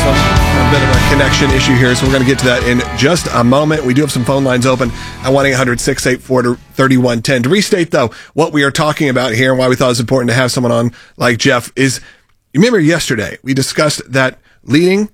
one. A bit of a connection issue here, so we're going to get to that in just a moment. We do have some phone lines open at 1-800-684-3110. To restate, though, what we are talking about here and why we thought it was important to have someone on like Jeff is, you remember yesterday we discussed that leading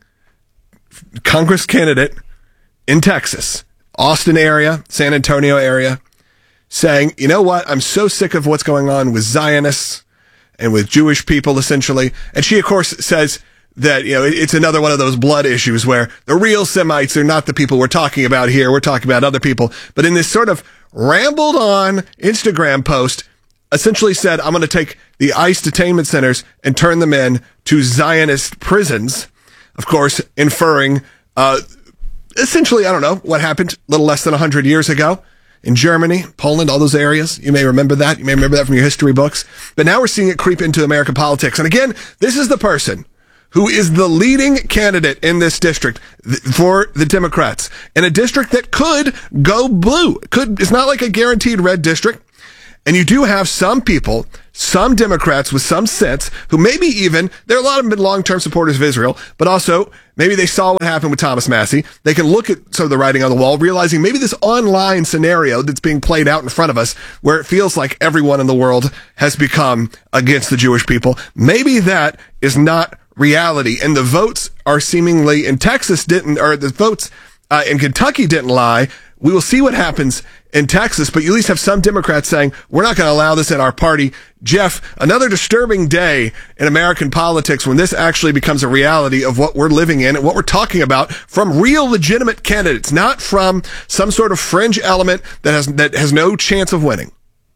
Congress candidate in Texas, Austin area, San Antonio area, saying, you know what, I'm so sick of what's going on with Zionists and with Jewish people, essentially. And she, of course, says that, you know, it's another one of those blood issues where the real Semites are not the people we're talking about here. We're talking about other people. But in this sort of rambled on Instagram post, essentially said, I'm going to take the ICE detainment centers and turn them in to Zionist prisons. Of course, inferring, essentially, I don't know, what happened a little less than 100 years ago in Germany, Poland, all those areas. You may remember that. You may remember that from your history books. But now we're seeing it creep into American politics. And again, this is the person who is the leading candidate in this district for the Democrats, in a district that could go blue. It's not like a guaranteed red district. And you do have some people, some Democrats with some sense, who maybe even, there are a lot of them been long-term supporters of Israel, but also maybe they saw what happened with Thomas Massie. They can look at some of the writing on the wall, realizing maybe this online scenario that's being played out in front of us, where it feels like everyone in the world has become against the Jewish people, maybe that is not reality. And the votes are seemingly in Texas the votes in Kentucky didn't lie. We will see what happens in Texas, but you at least have some Democrats saying, we're not going to allow this in our party. Jeff, another disturbing day in American politics when this actually becomes a reality of what we're living in and what we're talking about from real legitimate candidates, not from some sort of fringe element that has no chance of winning.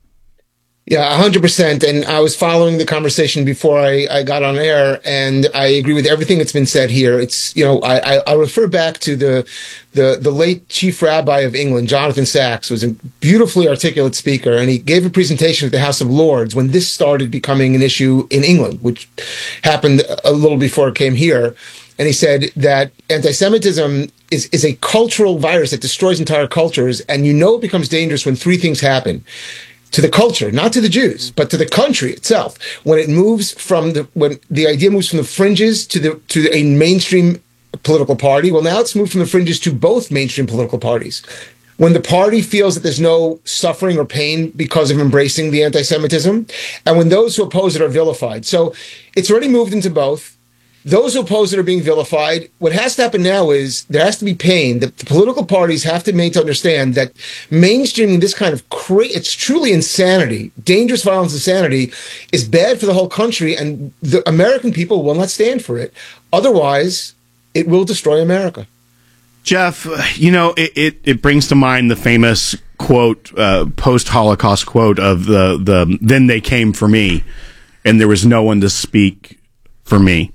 Yeah, 100%. And I was following the conversation before I got on air, and I agree with everything that's been said here. It's, you know, I refer back to the late chief rabbi of England, Jonathan Sacks, was a beautifully articulate speaker, and he gave a presentation at the House of Lords when this started becoming an issue in England, which happened a little before it came here. And he said that anti-Semitism is a cultural virus that destroys entire cultures, and you know it becomes dangerous when three things happen. To the culture, not to the Jews, but to the country itself. When it moves when the idea moves from the fringes to a mainstream political party, well, now it's moved from the fringes to both mainstream political parties. When the party feels that there's no suffering or pain because of embracing the anti-Semitism, and when those who oppose it are vilified. So it's already moved into both. Those who oppose it are being vilified. What has to happen now is there has to be pain. The political parties have to make to understand that mainstreaming this kind of it's truly insanity, dangerous violence, insanity, is bad for the whole country, and the American people will not stand for it. Otherwise, it will destroy America. Jeff, you know, it brings to mind the famous quote, post-Holocaust quote of the "Then they came for me, and there was no one to speak for me."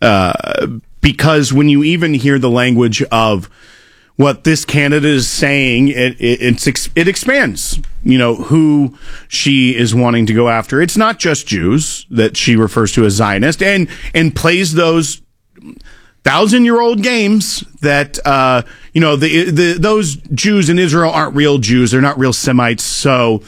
Because when you even hear the language of what this candidate is saying, it expands, you know, who she is wanting to go after. It's not just Jews that she refers to as Zionist, and plays those 1,000-year-old games that, you know, those Jews in Israel aren't real Jews. They're not real Semites. So,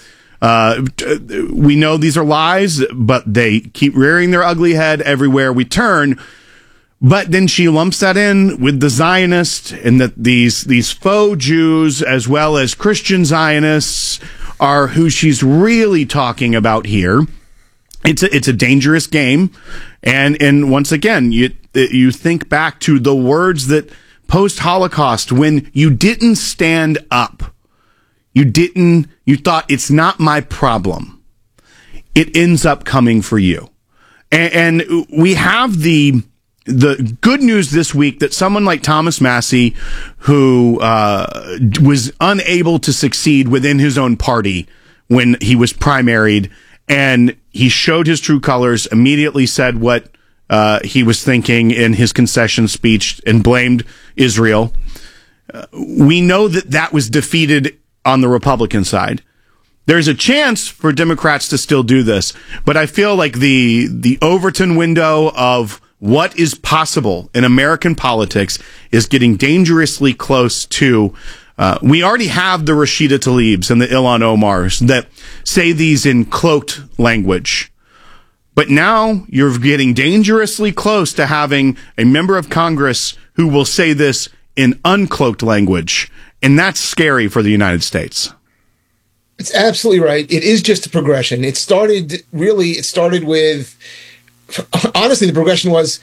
we know these are lies, but they keep rearing their ugly head everywhere we turn. But then she lumps that in with the Zionists, and that these faux Jews as well as Christian Zionists are who she's really talking about here. It's a dangerous game, and once again, you think back to the words that post-Holocaust, when you didn't stand up, you thought it's not my problem. It ends up coming for you, and we have the good news this week that someone like Thomas Massie, who was unable to succeed within his own party when he was primaried, and he showed his true colors, immediately said what he was thinking in his concession speech and blamed Israel. We know that was defeated on the Republican side. There's a chance for Democrats to still do this, but I feel like the Overton window of what is possible in American politics is getting dangerously close to, we already have the Rashida Tlaibs and the Ilhan Omars that say these in cloaked language. But now you're getting dangerously close to having a member of Congress who will say this in uncloaked language. And that's scary for the United States. It's absolutely right. It is just a progression. It started with, honestly, the progression was,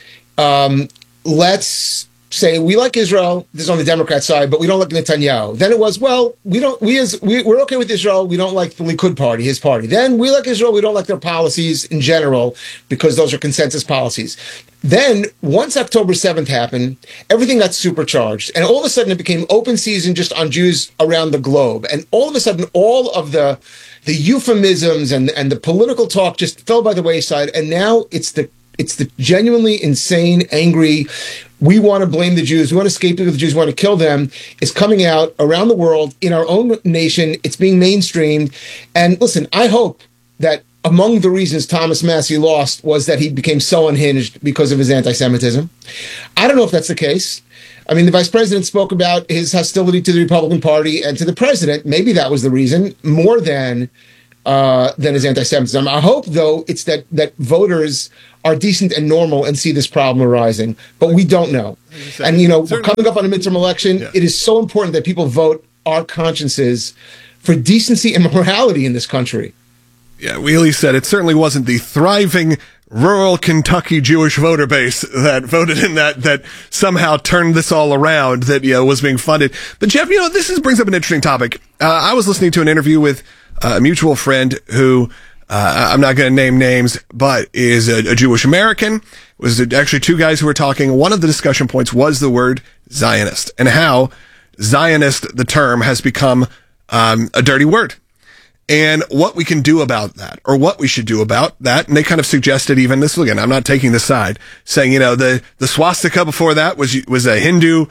let's say we like Israel. This is on the Democrat side, but we don't like Netanyahu. Then it was, well, we're okay with Israel. We don't like the Likud party, his party. Then we like Israel. We don't like their policies in general because those are consensus policies. Then once October 7th happened, everything got supercharged. And all of a sudden it became open season just on Jews around the globe. And all of a sudden, all of the euphemisms and the political talk just fell by the wayside. And now it's the genuinely insane, angry, we want to blame the Jews, we want to scapegoat the Jews, we want to kill them, is coming out around the world, in our own nation. It's being mainstreamed. And listen, I hope that among the reasons Thomas Massie lost was that he became so unhinged because of his anti-Semitism. I don't know if that's the case. I mean, the vice president spoke about his hostility to the Republican Party and to the president. Maybe that was the reason, more than his anti-Semitism. I hope, though, it's that voters are decent and normal and see this problem arising. But we don't know. And, we're coming up on a midterm election. Yeah. It is so important that people vote our consciences for decency and morality in this country. Yeah, Wheelie said it certainly wasn't the thriving rural Kentucky Jewish voter base that voted in that somehow turned this all around, that was being funded. But Jeff, this brings up an interesting topic. I was listening to an interview with a mutual friend who, I'm not going to name names, but is a Jewish American. It was actually two guys who were talking. One of the discussion points was the word Zionist, and how Zionist, the term, has become a dirty word. And what we can do about that, or what we should do about that. And they kind of suggested, even this, again, I'm not taking the side, saying, the swastika before that was a Hindu,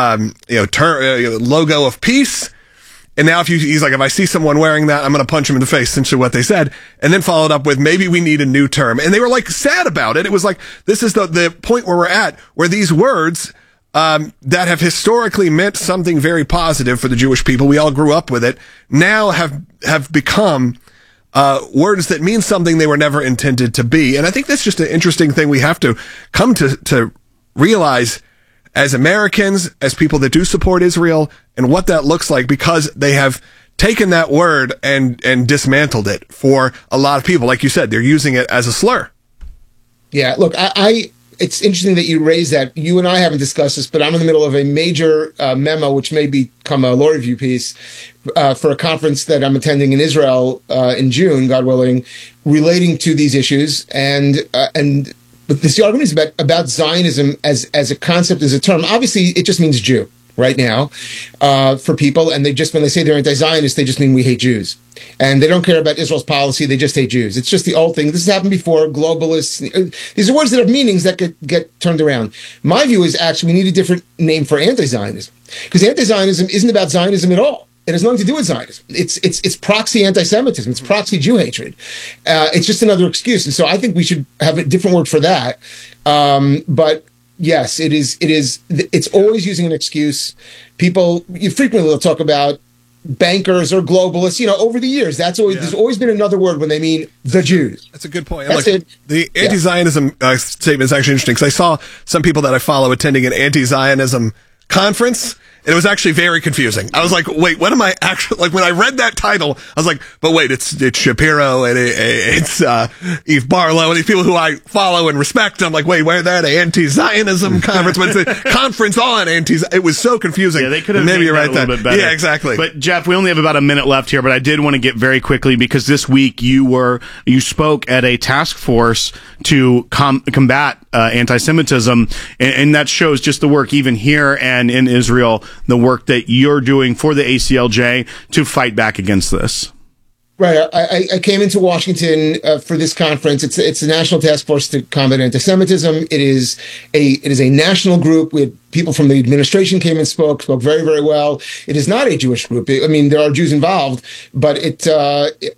logo of peace. And now he's like, if I see someone wearing that, I'm going to punch him in the face, essentially what they said. And then followed up with, maybe we need a new term. And they were like sad about it. It was like, this is the point where we're at, where these words, that have historically meant something very positive for the Jewish people, we all grew up with it, now have become words that mean something they were never intended to be. And I think that's just an interesting thing we have to come to realize as Americans, as people that do support Israel, and what that looks like, because they have taken that word and dismantled it for a lot of people. Like you said, they're using it as a slur. Yeah, look, it's interesting that you raised that. You and I haven't discussed this, but I'm in the middle of a major memo, which may become a law review piece, for a conference that I'm attending in Israel in June, God willing, relating to these issues. But the argument is about Zionism as a concept, as a term. Obviously, it just means Jew right now for people. And when they say they're anti-Zionist, they just mean we hate Jews. And they don't care about Israel's policy. They just hate Jews. It's just the old thing. This has happened before. Globalists. These are words that have meanings that get turned around. My view is actually we need a different name for anti-Zionism, because anti-Zionism isn't about Zionism at all. It has nothing to do with Zionism. It's proxy anti-Semitism. It's proxy Jew hatred. It's just another excuse. And so I think we should have a different word for that. But yes, it's always using an excuse. People, frequently will talk about bankers or globalists, over the years. There's always been another word when they mean the Jews. That's a good point. That's it. The anti-Zionism statement is actually interesting, because I saw some people that I follow attending an anti-Zionism conference, and it was actually very confusing. I was like, wait, what am I actually, like, when I read that title, I was like, but wait, it's Shapiro and it's Eve Barlow and these people who I follow and respect. I'm like, wait, where that anti-Zionism conference? But it's a conference on it was so confusing. Yeah, they could have maybe you're right, a little bit better. Yeah, exactly. But Jeff, we only have about a minute left here, but I did want to get very quickly, because this week you spoke at a task force to combat anti-Semitism, and that shows just the work even here and in Israel, the work that you're doing for the ACLJ to fight back against this. Right. I came into Washington for this conference. It's a national task force to combat anti-Semitism. It is a national group with people from the administration came and spoke very, very well. It is not a Jewish group. I mean, there are Jews involved, but the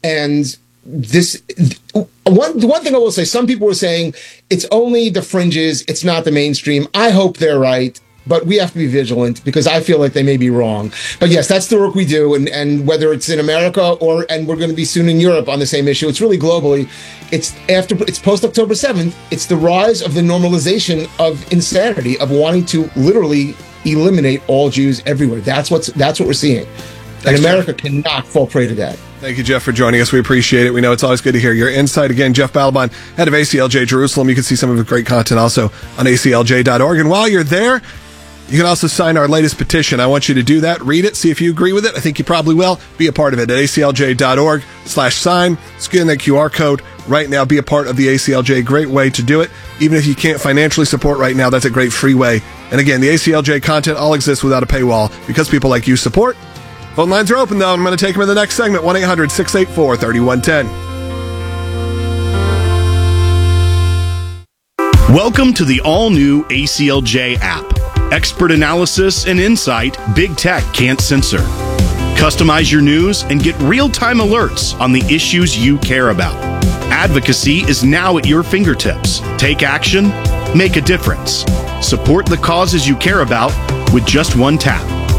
one thing I will say, some people were saying it's only the fringes, it's not the mainstream. I hope they're right. but we have to be vigilant because I feel like they may be wrong. But yes, that's the work we do. And whether it's in America and we're going to be soon in Europe on the same issue, it's really globally. It's post October 7th. It's the rise of the normalization of insanity, of wanting to literally eliminate all Jews everywhere. That's what we're seeing. And America cannot fall prey to that. Thank you, Jeff, for joining us. We appreciate it. We know it's always good to hear your insight. Again, Jeff Balaban, head of ACLJ Jerusalem. You can see some of his great content also on aclj.org. And while you're there, you can also sign our latest petition. I want you to do that. Read it. See if you agree with it. I think you probably will. Be a part of it at aclj.org/sign. Scan that QR code right now. Be a part of the ACLJ. Great way to do it. Even if you can't financially support right now, that's a great free way. And again, the ACLJ content all exists without a paywall because people like you support. Phone lines are open, though. I'm going to take them in the next segment. 1-800-684-3110. Welcome to the all-new ACLJ app. Expert analysis and insight big tech can't censor. Customize your news and get real-time alerts on the issues you care about. Advocacy is now at your fingertips. Take action, make a difference. Support the causes you care about with just one tap.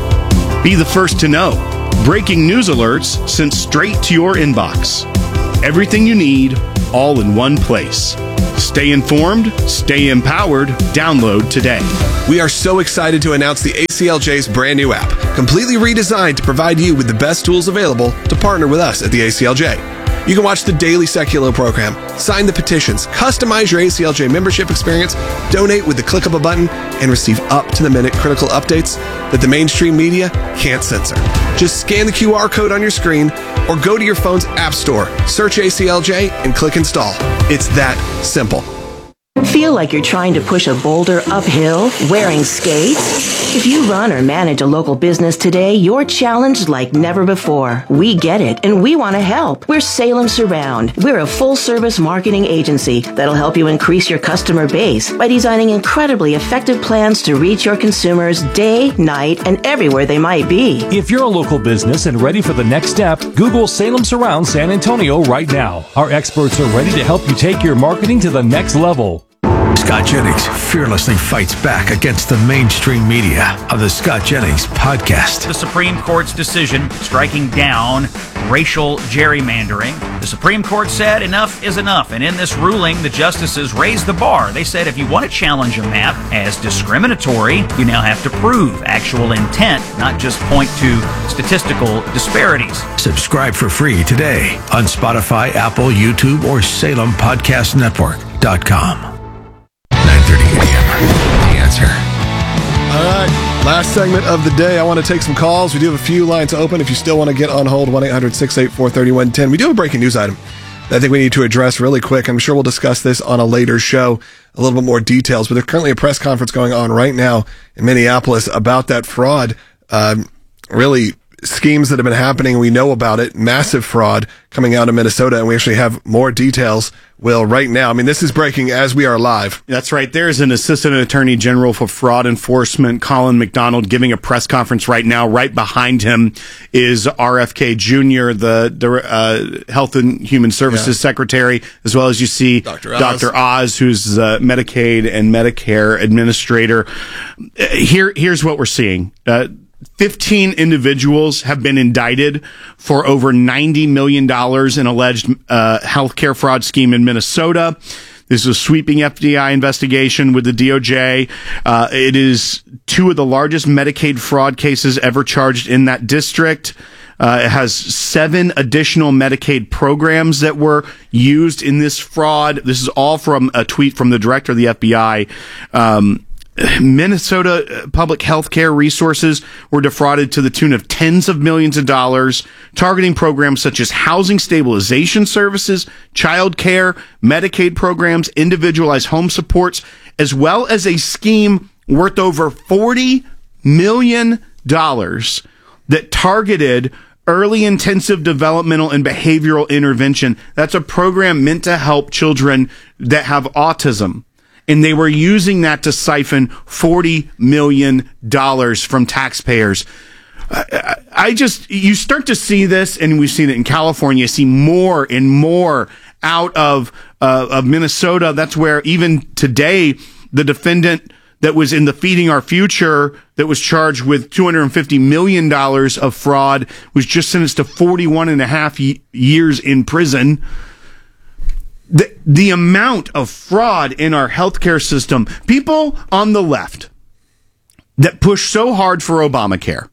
Be the first to know. Breaking news alerts sent straight to your inbox. Everything you need, all in one place. Stay informed, stay empowered. Download today. We are so excited to announce the ACLJ's brand new app, completely redesigned to provide you with the best tools available to partner with us at the ACLJ. You can watch the daily Secular program, sign the petitions, customize your ACLJ membership experience, donate with the click of a button, and receive up-to-the-minute critical updates that the mainstream media can't censor. Just scan the QR code on your screen or go to your phone's app store, search ACLJ, and click install. It's that simple. Feel like you're trying to push a boulder uphill wearing skates? If you run or manage a local business today, you're challenged like never before. We get it, and we want to help. We're Salem Surround. We're a full-service marketing agency that'll help you increase your customer base by designing incredibly effective plans to reach your consumers day, night, and everywhere they might be. If you're a local business and ready for the next step, Google Salem Surround San Antonio right now. Our experts are ready to help you take your marketing to the next level. Scott Jennings fearlessly fights back against the mainstream media on the Scott Jennings podcast. The Supreme Court's decision striking down racial gerrymandering. The Supreme Court said enough is enough, and in this ruling, the justices raised the bar. They said if you want to challenge a map as discriminatory, you now have to prove actual intent, not just point to statistical disparities. Subscribe for free today on Spotify, Apple, YouTube, or SalemPodcastNetwork.com. 9:30 a.m. The Answer. All right, last segment of the day. I want to take some calls. We do have a few lines open. If you still want to get on hold, 1-800-684-3110. We do have a breaking news item that I think we need to address really quick. I'm sure we'll discuss this on a later show, a little bit more details, but there's currently a press conference going on right now in Minneapolis about that fraud, really schemes that have been happening. We know about it. Massive fraud coming out of Minnesota, and we actually have more details, Will, right now. I mean, this is breaking as we are live. That's right. There's an Assistant Attorney General for Fraud Enforcement, Colin McDonald, giving a press conference right now. Right behind him is RFK Jr., the Health and Human Services Secretary, as well as you see Dr. Oz, who's the Medicaid and Medicare Administrator. Here's what we're seeing. 15 individuals have been indicted for over $90 million in alleged healthcare fraud scheme in Minnesota. This is a sweeping FBI investigation with the DOJ. It is two of the largest Medicaid fraud cases ever charged in that district. It has 7 additional Medicaid programs that were used in this fraud. This is all from a tweet from the director of the FBI. Minnesota public health care resources were defrauded to the tune of tens of millions of dollars, targeting programs such as housing stabilization services, child care, Medicaid programs, individualized home supports, as well as a scheme worth over $40 million that targeted early intensive developmental and behavioral intervention. That's a program meant to help children that have autism. And they were using that to siphon $40 million from taxpayers. You start to see this, and we've seen it in California, see more and more out of Minnesota. That's where even today, the defendant that was in the Feeding Our Future that was charged with $250 million of fraud, was just sentenced to 41 and a half years in prison. The amount of fraud in our healthcare system, people on the left that pushed so hard for Obamacare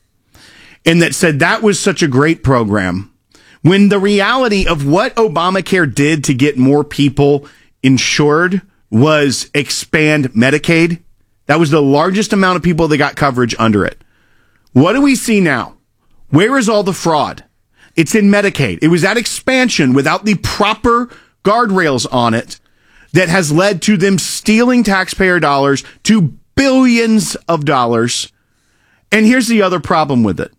and that said that was such a great program, when the reality of what Obamacare did to get more people insured was expand Medicaid. That was the largest amount of people that got coverage under it. What do we see now? Where is all the fraud? It's in Medicaid. It was that expansion without the proper guardrails on it that has led to them stealing taxpayer dollars to billions of dollars. And here's the other problem with it.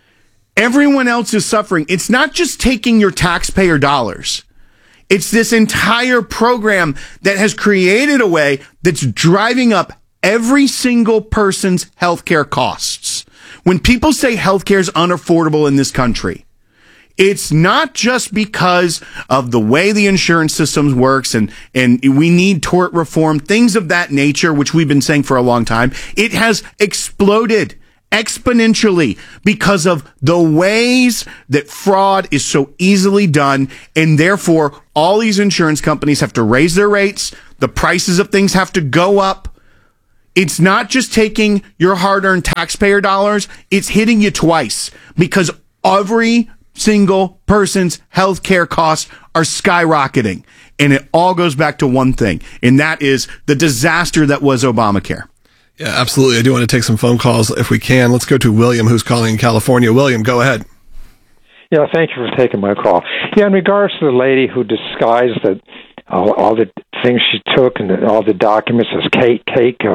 Everyone else is suffering. It's not just taking your taxpayer dollars. It's this entire program that has created a way that's driving up every single person's healthcare costs. When people say healthcare is unaffordable in this country, it's not just because of the way the insurance system works and we need tort reform, things of that nature, which we've been saying for a long time. It has exploded exponentially because of the ways that fraud is so easily done, and therefore all these insurance companies have to raise their rates, the prices of things have to go up. It's not just taking your hard-earned taxpayer dollars, it's hitting you twice, because every single person's healthcare costs are skyrocketing, and it all goes back to one thing, and that is the disaster that was Obamacare. Yeah, absolutely. I do want to take some phone calls if we can. Let's go to William, who's calling in California. William, go ahead. Yeah, thank you for taking my call. Yeah, in regards to the lady who disguised all the things she took and all the documents as cake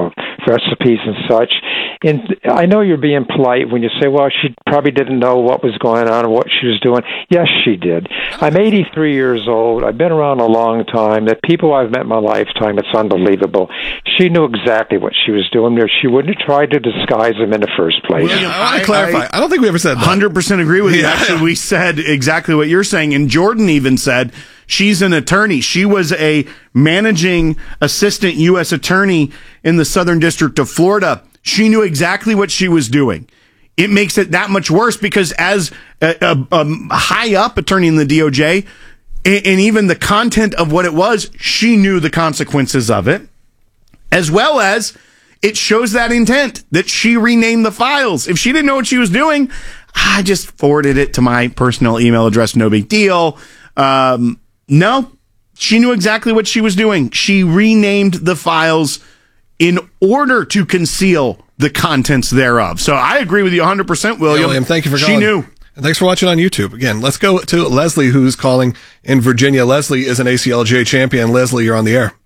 recipes and such. And I know you're being polite when you say, well, she probably didn't know what was going on or what she was doing. Yes, she did. I'm 83 years old. I've been around a long time. The people I've met in my lifetime, it's unbelievable. She knew exactly what she was doing there. She wouldn't have tried to disguise them in the first place. William, I want to clarify. I don't think we ever said that. 100% agree with you. Actually, we said exactly what you're saying. And Jordan even said she's an attorney. She was a managing assistant U.S. attorney in the Southern District of Florida. She knew exactly what she was doing. It makes it that much worse because as a high up attorney in the DOJ, and even the content of what it was, she knew the consequences of it, as well as it shows that intent that she renamed the files. If she didn't know what she was doing, I just forwarded it to my personal email address. No big deal. No, she knew exactly what she was doing. She renamed the files in order to conceal the contents thereof. So I agree with you 100%, William. William, thank you for calling. She knew. And thanks for watching on YouTube. Again, let's go to Leslie, who's calling in Virginia. Leslie is an ACLJ champion. Leslie, you're on the air.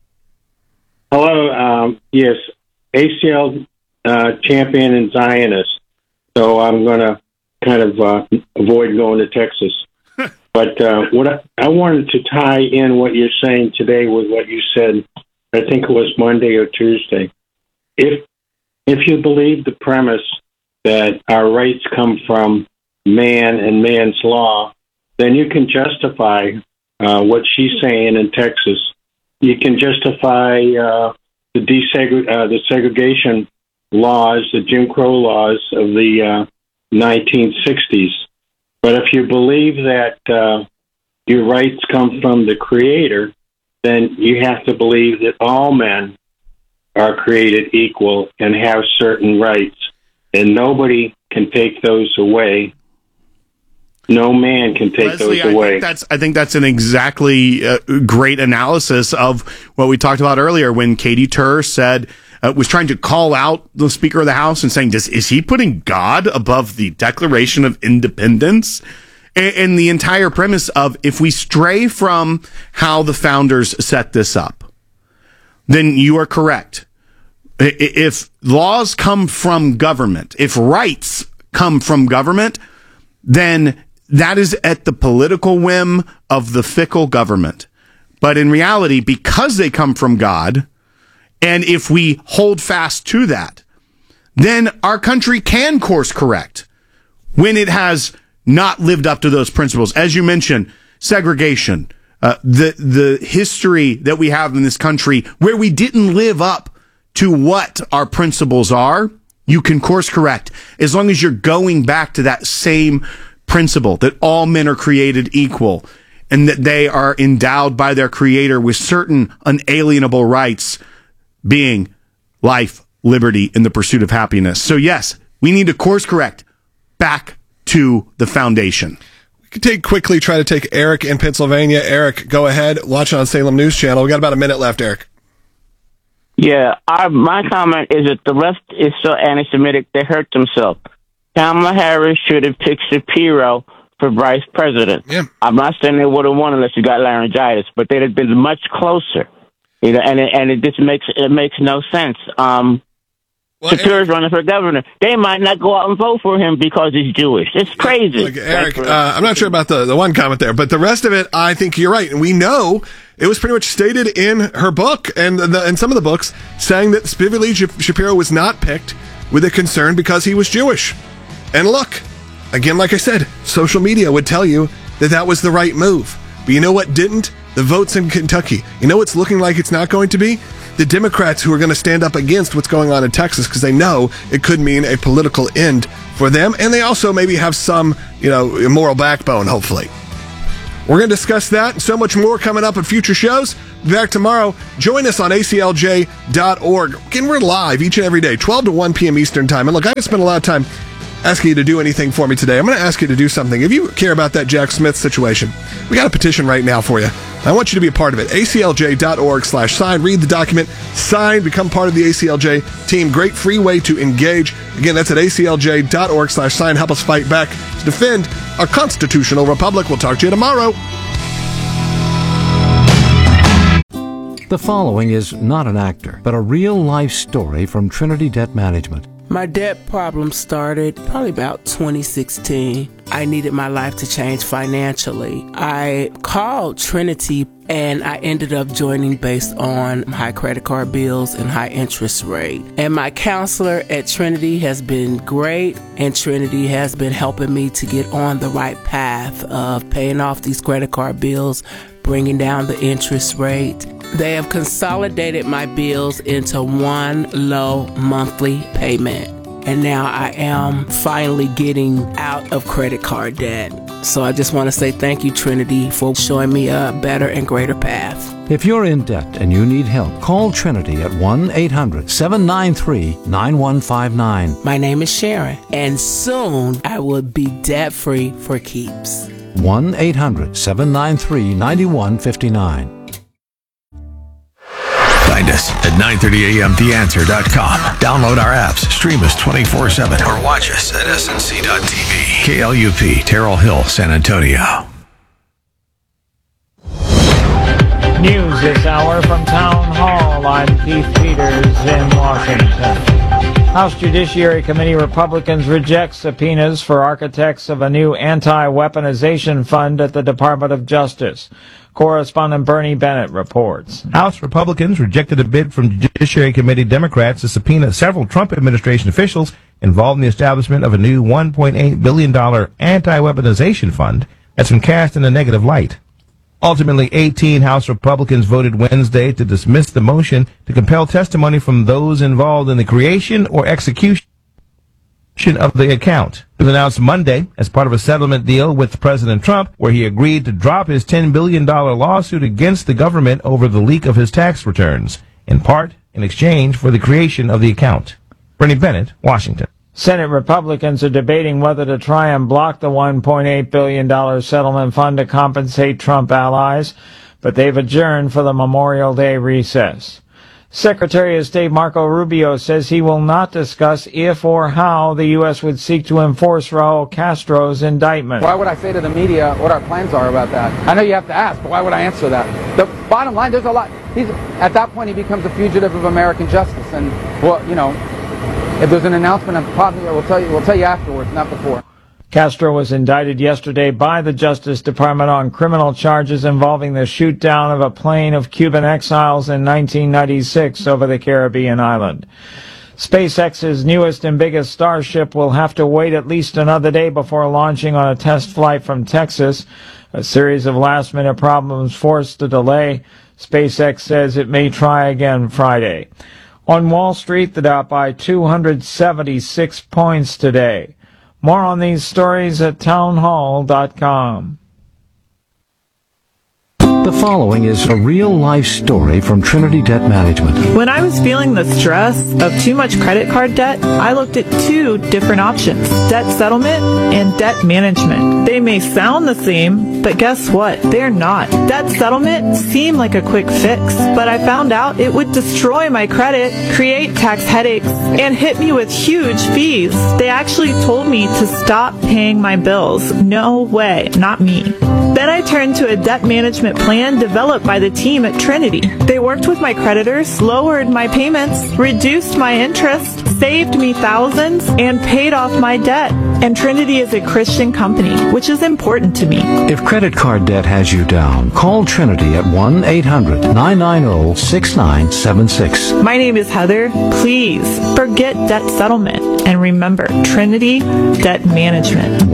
Hello. Yes, ACL champion and Zionist. So I'm going to kind of avoid going to Texas. But what I wanted to tie in what you're saying today with what you said, I think it was Monday or Tuesday. If you believe the premise that our rights come from man and man's law, then you can justify what she's saying in Texas. You can justify the segregation laws, the Jim Crow laws of the 1960s. But if you believe that your rights come from the Creator, then you have to believe that all men are created equal and have certain rights, and nobody can take those away. No man can take Leslie, those away. I think that's an exactly great analysis of what we talked about earlier when Katie Tur said, was trying to call out the Speaker of the House and saying, is he putting God above the Declaration of Independence? And the entire premise of if we stray from how the founders set this up, then you are correct. If laws come from government, if rights come from government, then that is at the political whim of the fickle government. But in reality, because they come from God, and if we hold fast to that, then our country can course correct when it has not lived up to those principles. As you mentioned, segregation, the history that we have in this country where we didn't live up to what our principles are, you can course correct. As long as you're going back to that same principle that all men are created equal and that they are endowed by their creator with certain unalienable rights, being life, liberty, and the pursuit of happiness. So yes, we need to course correct back to the foundation. We could try to take Eric in Pennsylvania. Eric, go ahead. Watch on Salem News Channel. We got about a minute left, Eric. Yeah, my comment is that the left is so anti-Semitic they hurt themselves. Kamala Harris should have picked Shapiro for vice president. Yeah. I'm not saying they would have won unless you got laryngitis, but they'd have been much closer. You know, and it just makes no sense. Shapiro's running for governor. They might not go out and vote for him because he's Jewish. It's crazy. Look, Eric, I'm not sure about the one comment there, but the rest of it, I think you're right. And we know it was pretty much stated in her book and some of the books saying that specifically Shapiro was not picked with a concern because he was Jewish. And look, again, like I said, social media would tell you that that was the right move. But you know what didn't? The votes in Kentucky. You know what's looking like it's not going to be? The Democrats who are going to stand up against what's going on in Texas because they know it could mean a political end for them. And they also maybe have some, moral backbone, hopefully. We're going to discuss that and so much more coming up in future shows. Be back tomorrow. Join us on aclj.org. Again, we're live each and every day, 12 to 1 p.m. Eastern Time. And look, I haven't spent a lot of time asking you to do anything for me today. I'm going to ask you to do something. If you care about that Jack Smith situation, we got a petition right now for you. I want you to be a part of it. aclj.org/sign. Read the document, sign, become part of the ACLJ team. Great free way to engage. Again, that's at aclj.org/sign. Help us fight back to defend our constitutional republic. We'll talk to you tomorrow. The following is not an actor, but a real-life story from Trinity Debt Management. My debt problem started probably about 2016. I needed my life to change financially. I called Trinity and I ended up joining based on high credit card bills and high interest rate. And my counselor at Trinity has been great, and Trinity has been helping me to get on the right path of paying off these credit card bills, bringing down the interest rate. They have consolidated my bills into one low monthly payment. And now I am finally getting out of credit card debt. So I just want to say thank you, Trinity, for showing me a better and greater path. If you're in debt and you need help, call Trinity at 1-800-793-9159. My name is Sharon, and soon I will be debt-free for keeps. 1-800-793-9159. Find us at 930amtheanswer.com. Download our apps, stream us 24/7, or watch us at snc.tv. KLUP, Terrell Hill, San Antonio. News this hour from Town Hall. I'm Keith Peters in Washington. House Judiciary Committee Republicans reject subpoenas for architects of a new anti-weaponization fund at the Department of Justice. Correspondent Bernie Bennett reports. House Republicans rejected a bid from Judiciary Committee Democrats to subpoena several Trump administration officials involved in the establishment of a new $1.8 billion anti-weaponization fund that's been cast in a negative light. Ultimately, 18 House Republicans voted Wednesday to dismiss the motion to compel testimony from those involved in the creation or execution of the account. It was announced Monday as part of a settlement deal with President Trump, where he agreed to drop his $10 billion lawsuit against the government over the leak of his tax returns, in part in exchange for the creation of the account. Bernie Bennett, Washington. Senate Republicans are debating whether to try and block the $1.8 billion settlement fund to compensate Trump allies, but they've adjourned for the Memorial Day recess. Secretary of State Marco Rubio says he will not discuss if or how the U.S. would seek to enforce Raul Castro's indictment. Why would I say to the media what our plans are about that? I know you have to ask, but why would I answer that? The bottom line, there's a lot. At that point, he becomes a fugitive of American justice. And, well, if there's an announcement, we'll tell you afterwards, not before. Castro was indicted yesterday by the Justice Department on criminal charges involving the shoot-down of a plane of Cuban exiles in 1996 over the Caribbean island. SpaceX's newest and biggest Starship will have to wait at least another day before launching on a test flight from Texas. A series of last-minute problems forced the delay. SpaceX says it may try again Friday. On Wall Street, the Dow by 276 points today. More on these stories at townhall.com. The following is a real-life story from Trinity Debt Management. When I was feeling the stress of too much credit card debt, I looked at two different options: debt settlement and debt management. They may sound the same, but guess what? They're not. Debt settlement seemed like a quick fix, but I found out it would destroy my credit, create tax headaches, and hit me with huge fees. They actually told me to stop paying my bills. No way, not me. Then I turned to a debt management plan developed by the team at Trinity. They worked with my creditors, lowered my payments, reduced my interest, saved me thousands, and paid off my debt. And Trinity is a Christian company, which is important to me. If credit card debt has you down, call Trinity at 1-800-990-6976. My name is Heather. Please forget debt settlement and remember Trinity Debt Management.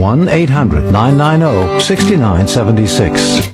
1-800-990-6976.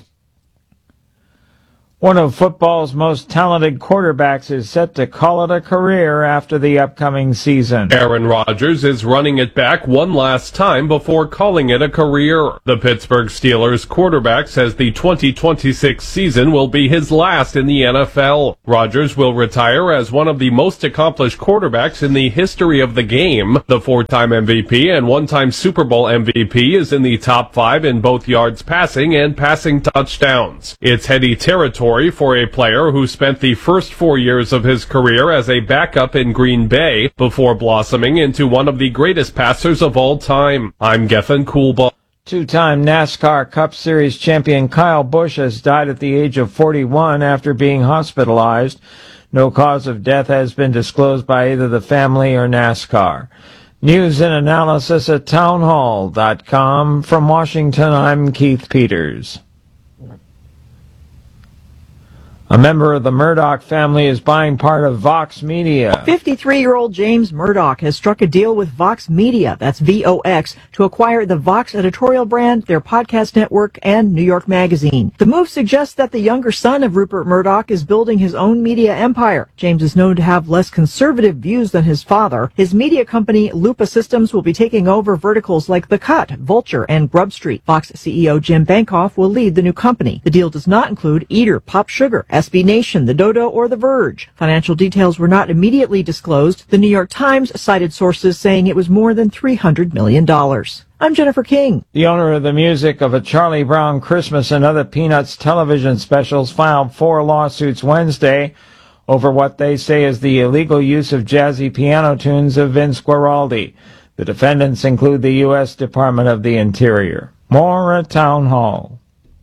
One of football's most talented quarterbacks is set to call it a career after the upcoming season. Aaron Rodgers is running it back one last time before calling it a career. The Pittsburgh Steelers quarterback says the 2026 season will be his last in the NFL. Rodgers will retire as one of the most accomplished quarterbacks in the history of the game. The four-time MVP and one-time Super Bowl MVP is in the top 5 in both yards passing and passing touchdowns. It's heady territory for a player who spent the first 4 years of his career as a backup in Green Bay before blossoming into one of the greatest passers of all time. I'm Geffen Coolbaugh. Two-time NASCAR Cup Series champion Kyle Busch has died at the age of 41 after being hospitalized. No cause of death has been disclosed by either the family or NASCAR. News and analysis at townhall.com. From Washington, I'm Keith Peters. A member of the Murdoch family is buying part of Vox Media. 53-year-old James Murdoch has struck a deal with Vox Media, that's VOX, to acquire the Vox editorial brand, their podcast network, and New York Magazine. The move suggests that the younger son of Rupert Murdoch is building his own media empire. James is known to have less conservative views than his father. His media company, Lupa Systems, will be taking over verticals like The Cut, Vulture, and Grub Street. Vox CEO Jim Bankoff will lead the new company. The deal does not include Eater, Pop Sugar, SB Nation, The Dodo, or The Verge. Financial details were not immediately disclosed. The New York Times cited sources saying it was more than $300 million. I'm Jennifer King. The owner of the music of A Charlie Brown Christmas and other Peanuts television specials filed 4 lawsuits Wednesday over what they say is the illegal use of jazzy piano tunes of Vince Guaraldi. The defendants include the U.S. Department of the Interior. More at Town Hall.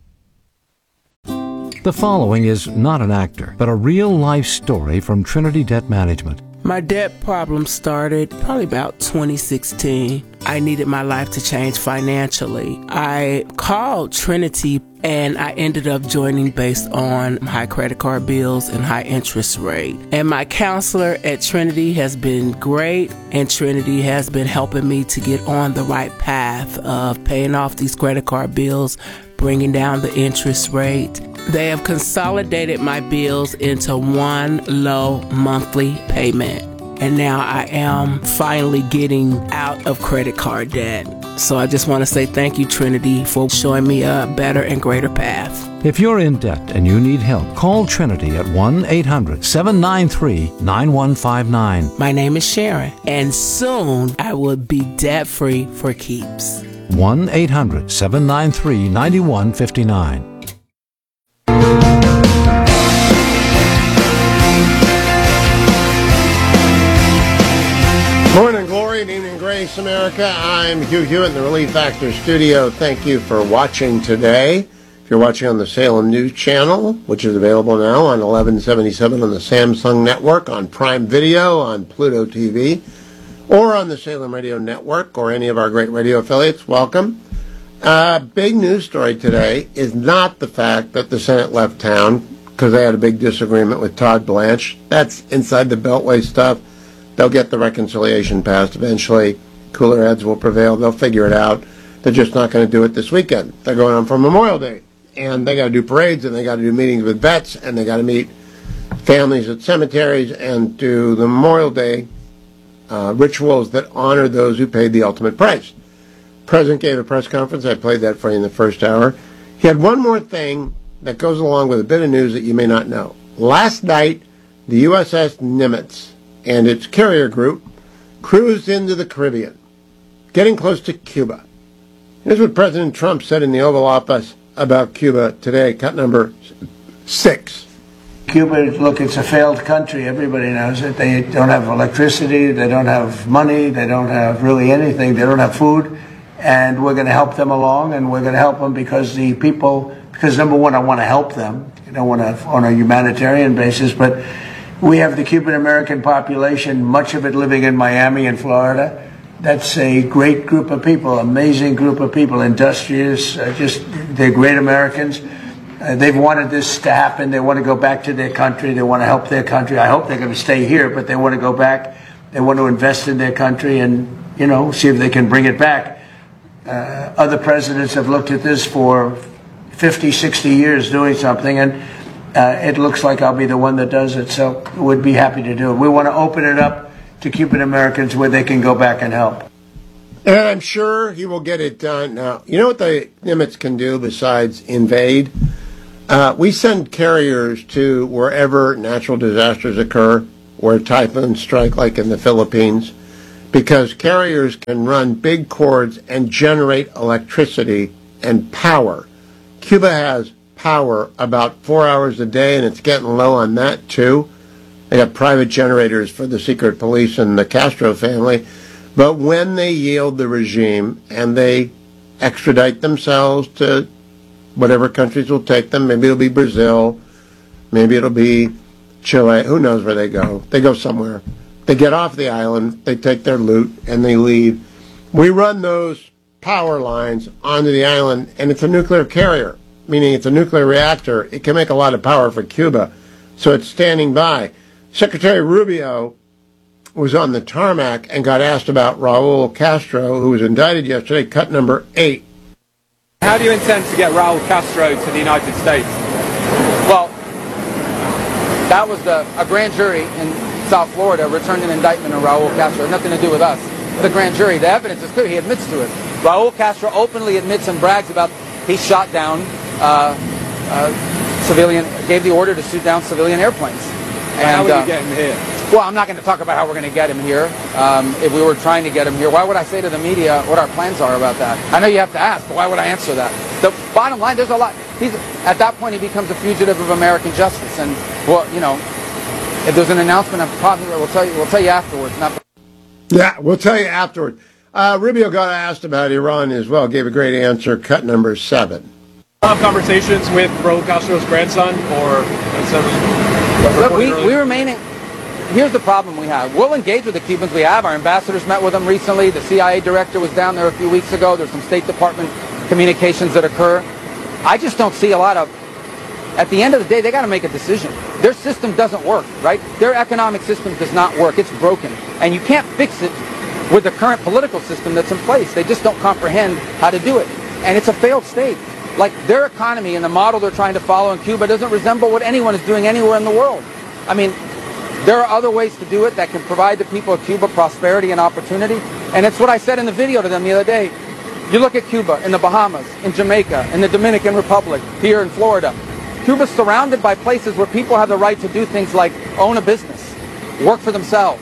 The following is not an actor, but a real-life story from Trinity Debt Management. My debt problem started probably about 2016. I needed my life to change financially. I called Trinity and I ended up joining based on high credit card bills and high interest rate. And my counselor at Trinity has been great, and Trinity has been helping me to get on the right path of paying off these credit card bills, bringing down the interest rate. They have consolidated my bills into one low monthly payment. And now I am finally getting out of credit card debt. So I just want to say thank you, Trinity, for showing me a better and greater path. If you're in debt and you need help, call Trinity at 1-800-793-9159. My name is Sharon, and soon I will be debt-free for keeps. 1-800-793-9159. Morning glory and evening grace, America. I'm Hugh Hewitt in the Relief Actor Studio. Thank you for watching today. If you're watching on the Salem News Channel, which is available now on 1177 on the Samsung Network, on Prime Video, on Pluto TV, or on the Salem Radio Network, or any of our great radio affiliates, welcome. Big news story today is not the fact that the Senate left town because they had a big disagreement with Todd Blanche. That's inside the Beltway stuff. They'll get the reconciliation passed eventually. Cooler heads will prevail. They'll figure it out. They're just not going to do it this weekend. They're going on for Memorial Day. And they got to do parades, and they got to do meetings with vets, and they got to meet families at cemeteries and to the Memorial Day rituals that honor those who paid the ultimate price. The President gave a press conference. I played that for you in the first hour. He had one more thing that goes along with a bit of news that you may not know. Last night, the USS Nimitz and its carrier group cruised into the Caribbean, getting close to Cuba. Here's what President Trump said in the Oval Office about Cuba today, cut number 6. Cuba, look, it's a failed country. Everybody knows it. They don't have electricity. They don't have money. They don't have really anything. They don't have food. And we're going to help them along, and we're going to help them because the people, because number one, I want to help them. I don't want to on a humanitarian basis, but we have the Cuban American population, much of it living in Miami and Florida. That's a great group of people, amazing group of people, industrious, they're great Americans. They've wanted this to happen. They want to go back to their country. They want to help their country. I hope they're going to stay here, but they want to go back. They want to invest in their country and, see if they can bring it back. Other presidents have looked at this for 50, 60 years doing something, and it looks like I'll be the one that does it, so we'd be happy to do it. We want to open it up to Cuban Americans where they can go back and help. And I'm sure he will get it done. Now, you know what the Nimitz can do besides invade? We send carriers to wherever natural disasters occur, where typhoons strike, like in the Philippines, because carriers can run big cords and generate electricity and power. Cuba has power about 4 hours a day, and it's getting low on that, too. They got private generators for the secret police and the Castro family. But when they yield the regime and they extradite themselves to whatever countries will take them, maybe it'll be Brazil, maybe it'll be Chile, who knows where they go. They go somewhere. They get off the island, they take their loot, and they leave. We run those power lines onto the island, and it's a nuclear carrier, meaning it's a nuclear reactor. It can make a lot of power for Cuba, so it's standing by. Secretary Rubio was on the tarmac and got asked about Raul Castro, who was indicted yesterday, cut number 8. How do you intend to get Raul Castro to the United States? Well, that was a grand jury in South Florida returned an indictment on Raul Castro. It had nothing to do with us. The grand jury, the evidence is clear. He admits to it. Raul Castro openly admits and brags about he shot down civilian, gave the order to shoot down civilian airplanes. And how will you get him here? Well, I'm not going to talk about how we're going to get him here. If we were trying to get him here, why would I say to the media what our plans are about that? I know you have to ask, but why would I answer that? The bottom line, there's a lot. At that point, he becomes a fugitive of American justice. And, well, if there's an announcement, I'm probably we'll tell you afterwards. Yeah, we'll tell you afterwards. Rubio got asked about Iran as well. Gave a great answer. Cut number 7. Have conversations with Raul Castro's grandson, or look, we remain. Here's the problem we have. We'll engage with the Cubans. We have. Our ambassadors met with them recently. The CIA director was down there a few weeks ago. There's some State Department communications that occur. I just don't see a lot of. At the end of the day, they got to make a decision. Their system doesn't work, right? Their economic system does not work. It's broken, and you can't fix it with the current political system that's in place. They just don't comprehend how to do it, and it's a failed state. Like, their economy and the model they're trying to follow in Cuba doesn't resemble what anyone is doing anywhere in the world. I mean, there are other ways to do it that can provide the people of Cuba prosperity and opportunity. And it's what I said in the video to them the other day. You look at Cuba, in the Bahamas, in Jamaica, in the Dominican Republic, here in Florida. Cuba's surrounded by places where people have the right to do things like own a business, work for themselves,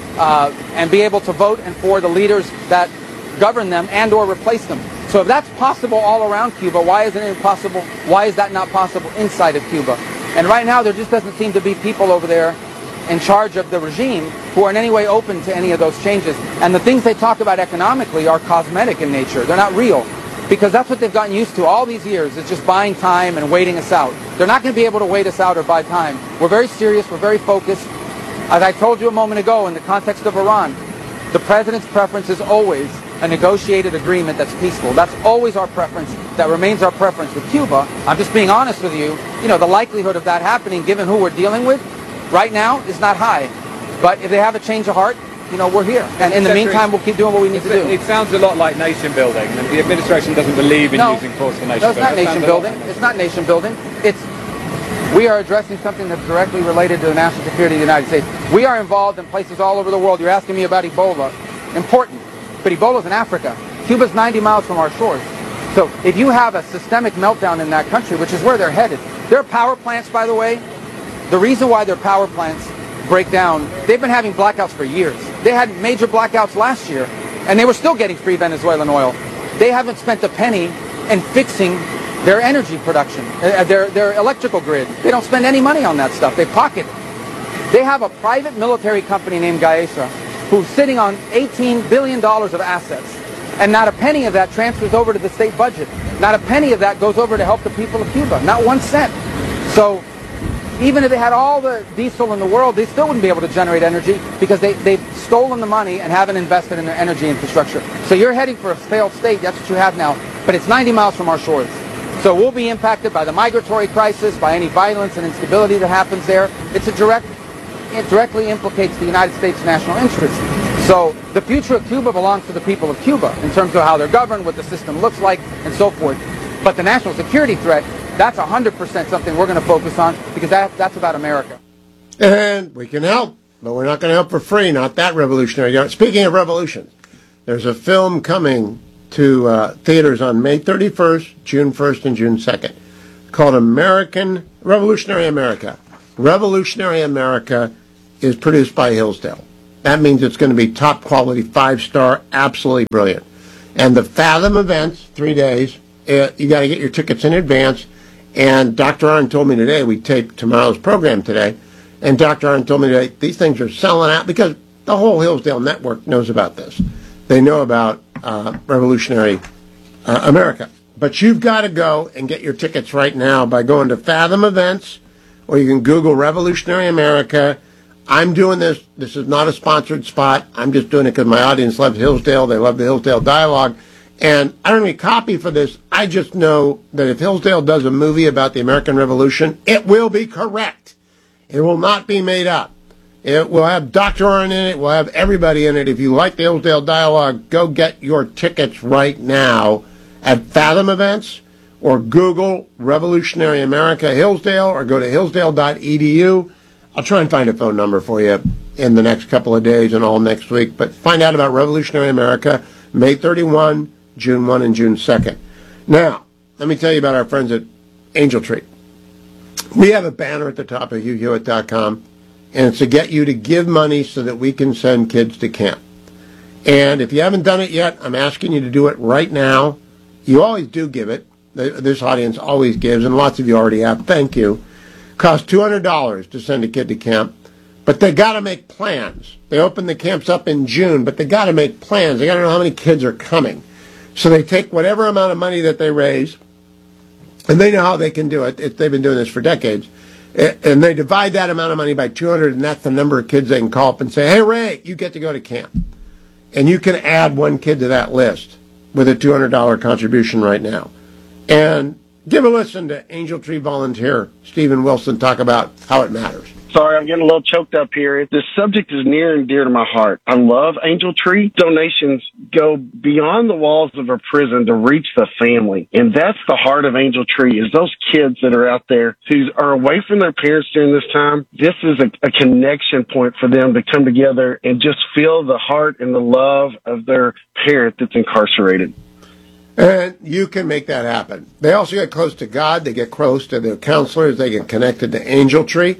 and be able to vote and for the leaders that govern them and or replace them. So if that's possible all around Cuba, why isn't it possible? Why is that not possible inside of Cuba? And right now, there just doesn't seem to be people over there in charge of the regime who are in any way open to any of those changes. And the things they talk about economically are cosmetic in nature. They're not real, because that's what they've gotten used to all these years, is just buying time and waiting us out. They're not going to be able to wait us out or buy time. We're very serious. We're very focused. As I told you a moment ago, in the context of Iran, the president's preference is always a negotiated agreement that's peaceful. That's always our preference. That remains our preference with Cuba. I'm just being honest with you. The likelihood of that happening, given who we're dealing with right now, is not high. But if they have a change of heart, we're here. And in the meantime, we'll keep doing what we need to do. It sounds a lot like nation building. And the administration doesn't believe in using force for nation building. No, it's not nation building. It's not nation building. We are addressing something that's directly related to the national security of the United States. We are involved in places all over the world. You're asking me about Ebola. Important. But Ebola's in Africa. Cuba's 90 miles from our shores. So if you have a systemic meltdown in that country, which is where they're headed, their power plants, by the way, the reason why their power plants break down, they've been having blackouts for years. They had major blackouts last year, and they were still getting free Venezuelan oil. They haven't spent a penny in fixing their energy production, their electrical grid. They don't spend any money on that stuff. They pocket it. They have a private military company named Gaesa who's sitting on $18 billion of assets, and not a penny of that transfers over to the state budget. Not a penny of that goes over to help the people of Cuba. Not 1 cent. So even if they had all the diesel in the world, they still wouldn't be able to generate energy because they've stolen the money and haven't invested in their energy infrastructure. So you're heading for a failed state. That's what you have now. But it's 90 miles from our shores. So we'll be impacted by the migratory crisis, by any violence and instability that happens there. It directly implicates the United States' national interest. So the future of Cuba belongs to the people of Cuba in terms of how they're governed, what the system looks like, and so forth. But the national security threat, that's 100% something we're going to focus on because that's about America. And we can help, but we're not going to help for free. Not that revolutionary. Speaking of revolutions, there's a film coming to theaters on May 31st, June 1st, and June 2nd called Revolutionary America. Revolutionary America is produced by Hillsdale. That means it's going to be top quality, 5-star, absolutely brilliant. And the Fathom events, 3 days, you got to get your tickets in advance. And Dr. Arnn told me today, we taped tomorrow's program today, and Dr. Arnn told me today, these things are selling out because the whole Hillsdale network knows about this. They know about Revolutionary America. But you've got to go and get your tickets right now by going to Fathom Events, or you can Google Revolutionary America. I'm doing this. This is not a sponsored spot. I'm just doing it because my audience loves Hillsdale. They love the Hillsdale dialogue. And I don't need a copy for this. I just know that if Hillsdale does a movie about the American Revolution, it will be correct. It will not be made up. It will have Dr. Arnn in it. We'll have everybody in it. If you like the Hillsdale dialogue, go get your tickets right now at Fathom Events or Google Revolutionary America Hillsdale or go to hillsdale.edu. I'll try and find a phone number for you in the next couple of days and all next week. But find out about Revolutionary America, May 31, June 1, and June 2nd. Now, let me tell you about our friends at Angel Tree. We have a banner at the top of HughHewitt.com, and it's to get you to give money so that we can send kids to camp. And if you haven't done it yet, I'm asking you to do it right now. You always do give it. This audience always gives, and lots of you already have. Thank you. Costs $200 to send a kid to camp, but they got to make plans. They open the camps up in June, but they got to make plans. They got to know how many kids are coming. So they take whatever amount of money that they raise, and they know how they can do it. They've been doing this for decades. And they divide that amount of money by 200, and that's the number of kids they can call up and say, hey, Ray, you get to go to camp. And you can add one kid to that list with a $200 contribution right now. And give a listen to Angel Tree volunteer Stephen Wilson talk about how it matters. Sorry, I'm getting a little choked up here. This subject is near and dear to my heart. I love Angel Tree. Donations go beyond the walls of a prison to reach the family. And that's the heart of Angel Tree, is those kids that are out there who are away from their parents during this time. This is a connection point for them to come together and just feel the heart and the love of their parent that's incarcerated. And you can make that happen. They also get close to God. They get close to their counselors. They get connected to Angel Tree.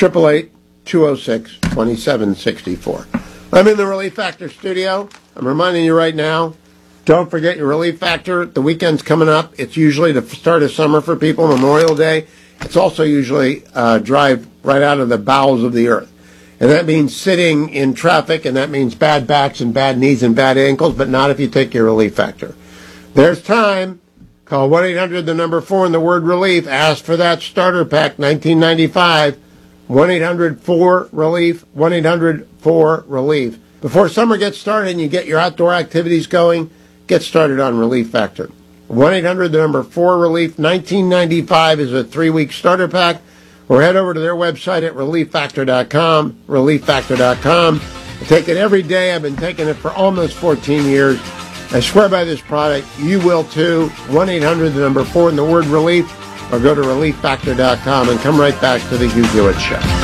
888-206-2764. I'm in the Relief Factor studio. I'm reminding you right now, don't forget your Relief Factor. The weekend's coming up. It's usually the start of summer for people, Memorial Day. It's also usually drive right out of the bowels of the earth. And that means sitting in traffic, and that means bad backs and bad knees and bad ankles, but not if you take your Relief Factor. There's time. Call 1-800, the number 4, and the word relief. Ask for that starter pack, $19.95. 1-800-4-RELIEF, 1-800-4-RELIEF. Before summer gets started and you get your outdoor activities going, get started on Relief Factor. 1-800, the number 4-RELIEF, $19.95 is a 3-week starter pack. Or head over to their website at relieffactor.com, relieffactor.com. I take it every day. I've been taking it for almost 14 years. I swear by this product. You will too. 1-800, the number 4, and the word relief. or go to relieffactor.com and come right back to the Hugh Hewitt Show.